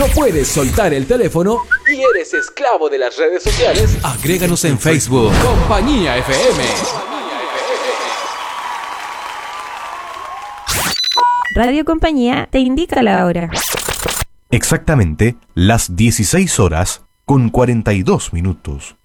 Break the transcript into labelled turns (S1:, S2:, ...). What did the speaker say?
S1: ¿No puedes soltar el teléfono y eres esclavo de las redes sociales? Agréganos en Facebook. Compañía FM.
S2: Radio Compañía te indica la hora.
S3: Exactamente las 16 horas con 42 minutos.